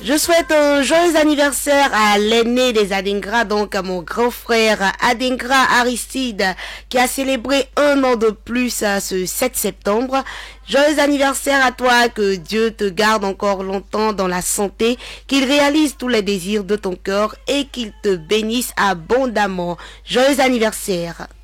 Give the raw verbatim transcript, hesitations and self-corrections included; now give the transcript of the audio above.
Je souhaite un joyeux anniversaire à l'aîné des Adingra, donc à mon grand frère Adingra Aristide, qui a célébré un an de plus ce sept septembre. Joyeux anniversaire à toi, que Dieu te garde encore longtemps dans la santé, qu'il réalise tous les désirs de ton cœur et qu'il te bénisse abondamment. Joyeux anniversaire.